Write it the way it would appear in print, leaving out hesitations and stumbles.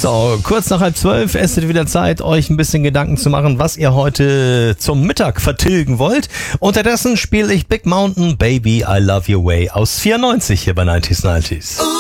So, kurz nach 11:30 ist es wieder Zeit, euch ein bisschen Gedanken zu machen, was ihr heute zum Mittag vertilgen wollt. Unterdessen spiele ich Big Mountain Baby I Love Your Way aus 94 hier bei 90s.